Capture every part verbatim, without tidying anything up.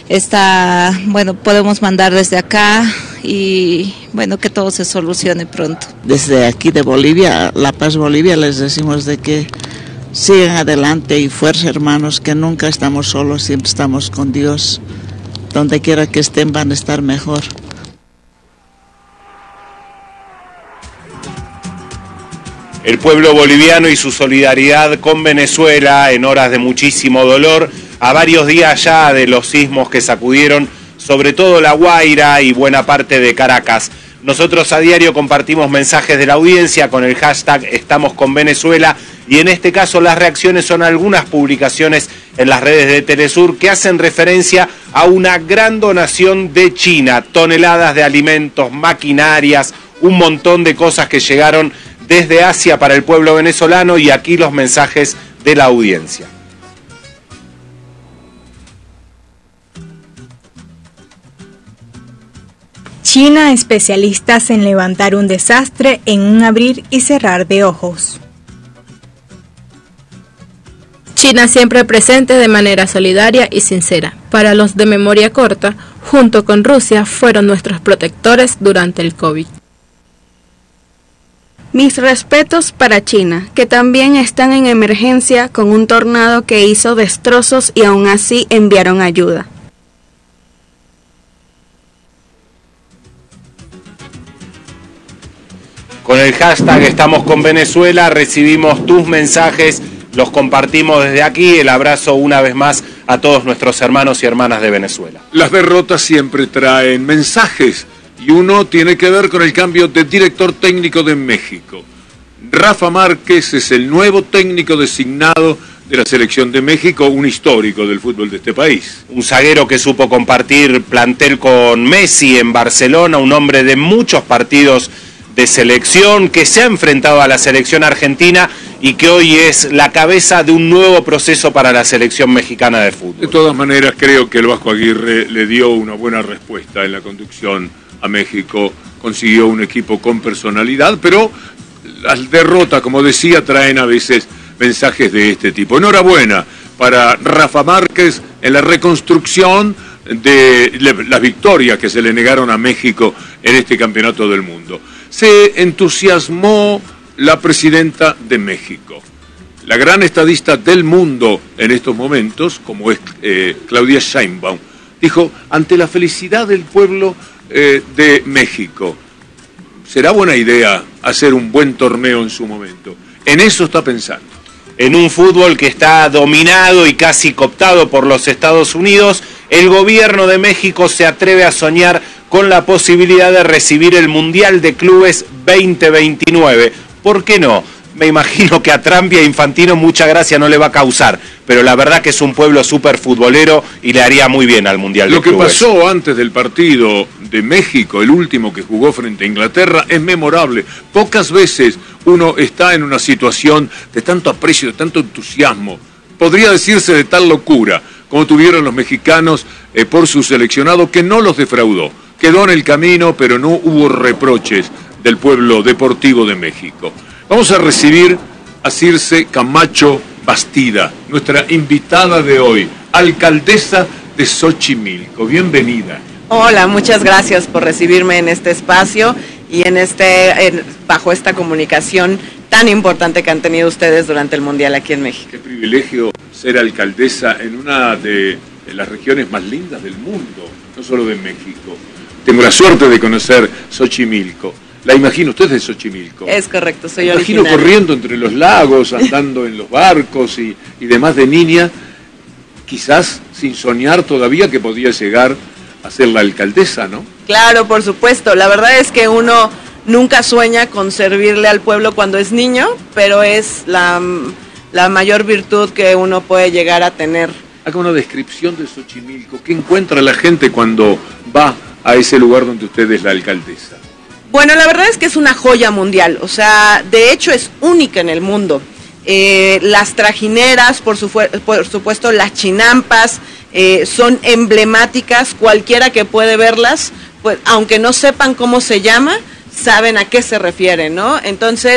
está, bueno, podemos mandar desde acá y bueno, que todo se solucione pronto. Desde aquí de Bolivia, La Paz, Bolivia, les decimos de que sigan adelante y fuerza, hermanos, que nunca estamos solos, siempre estamos con Dios. Donde quiera que estén van a estar mejor. El pueblo boliviano y su solidaridad con Venezuela en horas de muchísimo dolor, a varios días ya de los sismos que sacudieron sobre todo La Guaira y buena parte de Caracas. Nosotros a diario compartimos mensajes de la audiencia con el hashtag Estamos con Venezuela y en este caso las reacciones son algunas publicaciones en las redes de Telesur que hacen referencia a una gran donación de China, toneladas de alimentos, maquinarias, un montón de cosas que llegaron desde Asia para el pueblo venezolano y aquí los mensajes de la audiencia. China, especialistas en levantar un desastre en un abrir y cerrar de ojos. China siempre presente de manera solidaria y sincera. Para los de memoria corta, junto con Rusia, fueron nuestros protectores durante el COVID. Mis respetos para China, que también están en emergencia con un tornado que hizo destrozos y aún así enviaron ayuda. Con el hashtag Estamos con Venezuela recibimos tus mensajes, los compartimos desde aquí. El abrazo una vez más a todos nuestros hermanos y hermanas de Venezuela. Las derrotas siempre traen mensajes. Y uno tiene que ver con el cambio de director técnico de México. Rafa Márquez es el nuevo técnico designado de la selección de México, un histórico del fútbol de este país. Un zaguero que supo compartir plantel con Messi en Barcelona, un hombre de muchos partidos de selección, que se ha enfrentado a la selección argentina y que hoy es la cabeza de un nuevo proceso para la selección mexicana de fútbol. De todas maneras, creo que el Vasco Aguirre le dio una buena respuesta en la conducción a México, consiguió un equipo con personalidad, pero las derrotas, como decía, traen a veces mensajes de este tipo. Enhorabuena para Rafa Márquez en la reconstrucción de las victorias que se le negaron a México en este campeonato del mundo. Se entusiasmó la presidenta de México, la gran estadista del mundo en estos momentos, como es eh, Claudia Sheinbaum, dijo, ante la felicidad del pueblo Eh, de México, será buena idea hacer un buen torneo en su momento. En eso está pensando. En un fútbol que está dominado y casi cooptado por los Estados Unidos, el gobierno de México se atreve a soñar con la posibilidad de recibir el Mundial de Clubes veinte veintinueve. ¿Por qué no? Me imagino que a Trump y a Infantino mucha gracia no le va a causar, pero la verdad que es un pueblo súper futbolero y le haría muy bien al Mundial de Clubes. Lo que pasó antes del partido de México, el último que jugó frente a Inglaterra, es memorable. Pocas veces uno está en una situación de tanto aprecio, de tanto entusiasmo, podría decirse de tal locura, como tuvieron los mexicanos eh, por su seleccionado, que no los defraudó. Quedó en el camino, pero no hubo reproches del pueblo deportivo de México. Vamos a recibir a Circe Camacho Bastida, nuestra invitada de hoy, alcaldesa de Xochimilco. Bienvenida. Hola, muchas gracias por recibirme en este espacio y en este en, bajo esta comunicación tan importante que han tenido ustedes durante el Mundial aquí en México. Qué privilegio ser alcaldesa en una de las regiones más lindas del mundo, no solo de México. Tengo la suerte de conocer Xochimilco. La imagino, usted es de Xochimilco. Es correcto, soy La imagino originaria. corriendo entre los lagos, andando en los barcos y, y demás de niña, quizás sin soñar todavía que podía llegar a ser la alcaldesa, ¿no? Claro, por supuesto. La verdad es que uno nunca sueña con servirle al pueblo cuando es niño, pero es la, la mayor virtud que uno puede llegar a tener. Haga una descripción de Xochimilco. ¿Qué encuentra la gente cuando va a ese lugar donde usted es la alcaldesa? Bueno, la verdad es que es una joya mundial, o sea, de hecho es única en el mundo. Eh, las trajineras, por, su, por supuesto las chinampas, eh, son emblemáticas, cualquiera que puede verlas, pues aunque no sepan cómo se llama, saben a qué se refiere, ¿no? Entonces,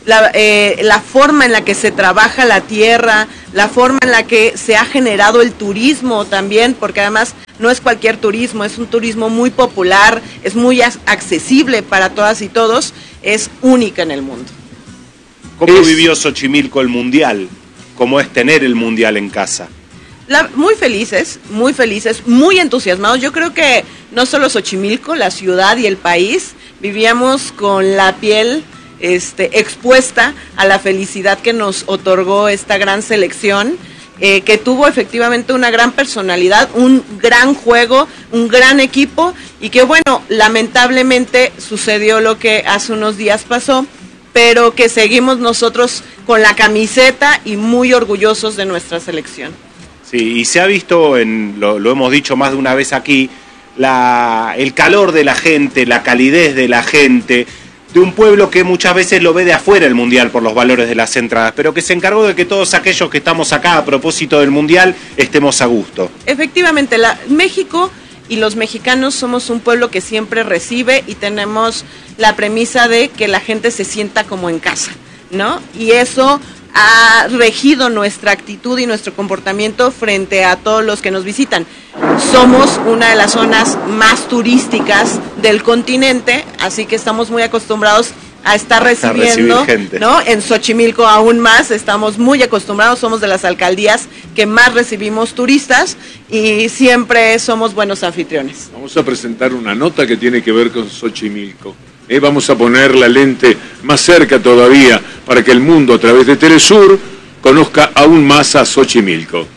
La, eh, la forma en la que se trabaja la tierra, la forma en la que se ha generado el turismo también, porque además no es cualquier turismo, es un turismo muy popular, es muy accesible para todas y todos, es única en el mundo. ¿Cómo es... vivió Xochimilco el Mundial? ¿Cómo es tener el Mundial en casa? La, muy felices, muy felices, muy entusiasmados. Yo creo que no solo Xochimilco, la ciudad y el país, vivíamos con la piel Este, expuesta a la felicidad que nos otorgó esta gran selección, eh, que tuvo efectivamente una gran personalidad, un gran juego, un gran equipo, y que bueno, lamentablemente sucedió lo que hace unos días pasó, pero que seguimos nosotros con la camiseta y muy orgullosos de nuestra selección. Sí, y se ha visto, en, lo, lo hemos dicho más de una vez aquí, la, el calor de la gente, la calidez de la gente, de un pueblo que muchas veces lo ve de afuera el Mundial por los valores de las entradas, pero que se encargó de que todos aquellos que estamos acá a propósito del Mundial estemos a gusto. Efectivamente, la, México y los mexicanos somos un pueblo que siempre recibe y tenemos la premisa de que la gente se sienta como en casa, ¿no? Y eso ha regido nuestra actitud y nuestro comportamiento frente a todos los que nos visitan. Somos una de las zonas más turísticas del continente, así que estamos muy acostumbrados a estar recibiendo, gente, ¿no? En Xochimilco aún más, estamos muy acostumbrados, somos de las alcaldías que más recibimos turistas y siempre somos buenos anfitriones. Vamos a presentar una nota que tiene que ver con Xochimilco. Eh, vamos a poner la lente más cerca todavía para que el mundo a través de Telesur conozca aún más a Xochimilco.